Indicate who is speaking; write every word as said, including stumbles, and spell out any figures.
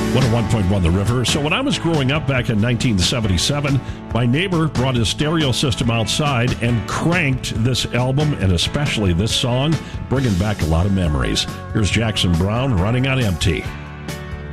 Speaker 1: one oh one point one The River. So when I was growing up back in nineteen seventy-seven, my neighbor brought his stereo system outside and cranked this album, and especially this song, bringing back a lot of memories. Here's Jackson Browne, Running on Empty.